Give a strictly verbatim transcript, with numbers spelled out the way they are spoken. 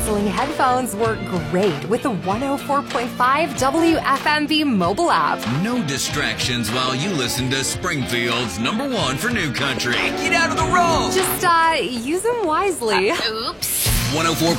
noise-canceling headphones work great with the one oh four point five W F M V mobile app. No distractions while you listen to Springfield's number one for new country. Get out of the road! Just, uh, use them wisely. Oops. one oh four